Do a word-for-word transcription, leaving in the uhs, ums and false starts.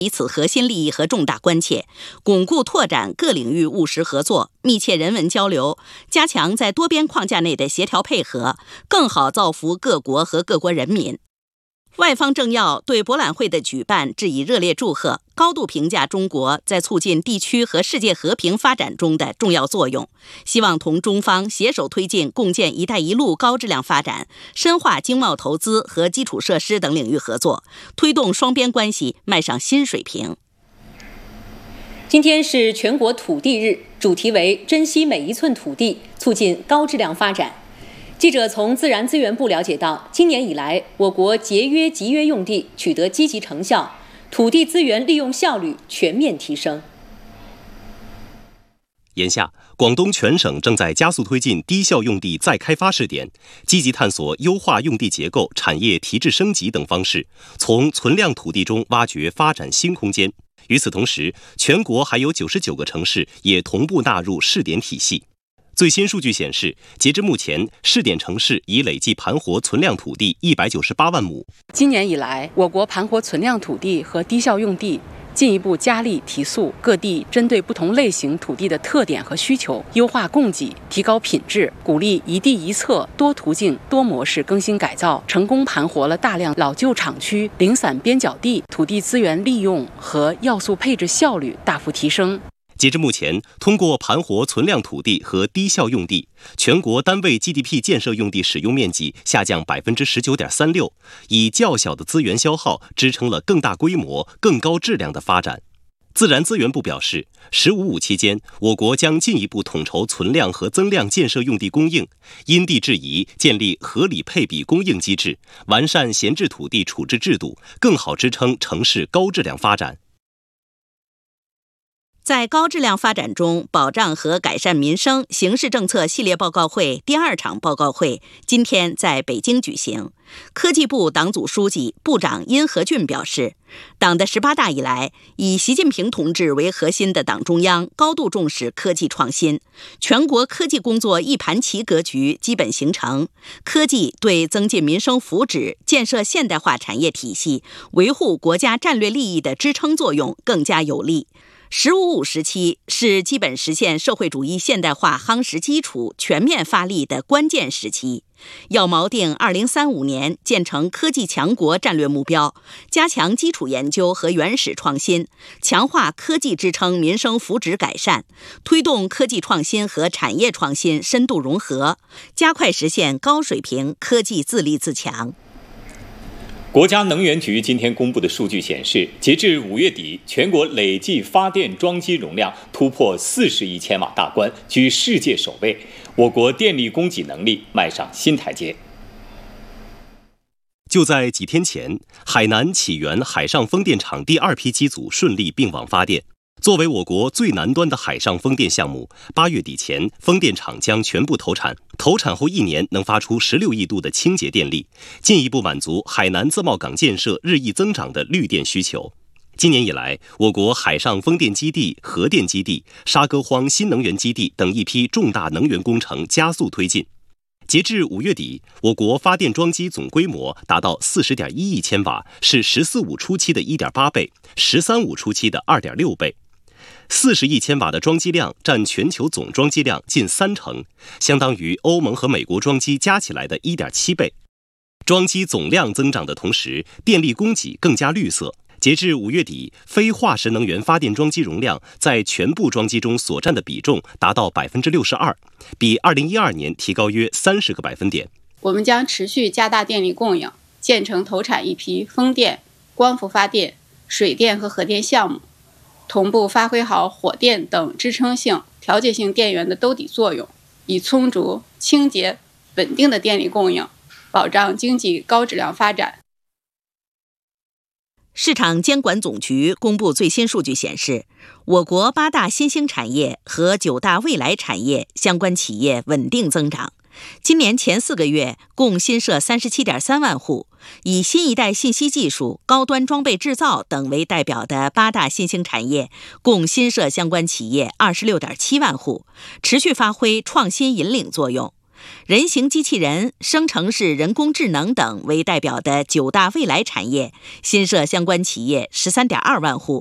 彼此核心利益和重大关切，巩固拓展各领域务实合作，密切人文交流，加强在多边框架内的协调配合，更好造福各国和各国人民。外方政要对博览会的举办致以热烈祝贺，高度评价中国在促进地区和世界和平发展中的重要作用，希望同中方携手推进共建“一带一路”高质量发展，深化经贸投资和基础设施等领域合作，推动双边关系迈上新水平。 今天是全国土地日，主题为珍惜每一寸土地，促进高质量发展。记者从自然资源部了解到，今年以来，我国节约集约用地取得积极成效，土地资源利用效率全面提升。 眼下，广东全省正在加速推进低效用地再开发试点，积极探索优化用地结构、产业提质升级等方式，从存量土地中挖掘发展新空间。与此同时，全国还有九十九个城市也同步纳入试点体系。最新数据显示，截至目前，试点城市已累计盘活存量土地一百九十八万亩。 今年以来，我国盘活存量土地和低效用地进一步加力提速，各地针对不同类型土地的特点和需求，优化供给，提高品质，鼓励一地一策、多途径、多模式更新改造，成功盘活了大量老旧厂区、零散边角地，土地资源利用和要素配置效率大幅提升。 截至目前，通过盘活存量土地和低效用地，全国单位 G D P 建设用地使用面积下降 百分之十九点三六， 以较小的资源消耗支撑了更大规模、更高质量的发展。自然资源部表示，十五五期间，我国将进一步统筹存量和增量建设用地供应，因地制宜建立合理配比供应机制，完善闲置土地处置制度，更好支撑城市高质量发展。 在高质量发展中保障和改善民生形势政策系列报告会第二场报告会今天在北京举行。科技部党组书记、部长殷和俊表示，党的十八大以来，以习近平同志为核心的党中央高度重视科技创新，全国科技工作一盘棋格局基本形成，科技对增进民生福祉、建设现代化产业体系、维护国家战略利益的支撑作用更加有力。十五五时期是基本实现社会主义现代化夯实基础、全面发力的关键时期，要锚定二零三五年建成科技强国战略目标，加强基础研究和原始创新，强化科技支撑民生福祉改善，推动科技创新和产业创新深度融合，加快实现高水平科技自立自强。 国家能源局今天公布的数据显示，截至五月底，全国累计发电装机容量突破四十亿千瓦大关，居世界首位。我国电力供给能力迈上新台阶。 就在几天前，海南启源海上风电场第二批机组顺利并网发电。作为我国最南端的海上风电项目，八月底前，风电场将全部投产。投产后一年能发出十六亿度的清洁电力，进一步满足海南自贸港建设日益增长的绿电需求。今年以来，我国海上风电基地、核电基地、沙戈荒新能源基地等一批重大能源工程加速推进。截至五月底，我国发电装机总规模达到 四十点一亿千瓦，是“十四五”初期的 一点八倍，“十三五”初期的 二点六倍。四十亿千瓦的装机量占全球总装机量近三成，相当于欧盟和美国装机加起来的 一点七倍。装机总量增长的同时，电力供给更加绿色。截至五月底，非化石能源发电装机容量在全部装机中所占的比重达到 百分之六十二， 比二零一二年提高约三十个百分点。 我们将持续加大电力供应，建成投产一批风电、光伏发电、水电和核电项目，同步发挥好火电等支撑性、调节性电源的兜底作用，以充足、清洁、稳定的电力供应，保障经济高质量发展。 市场监管总局公布最新数据显示，我国八大新兴产业和九大未来产业相关企业稳定增长。今年前四个月共新设 三十七点三万户，以新一代信息技术、高端装备制造等为代表的八大新兴产业共新设相关企业 二十六点七万户，持续发挥创新引领作用。 人形机器人、生成式人工智能等为代表的九大未来产业，新设相关企业十三点二万户，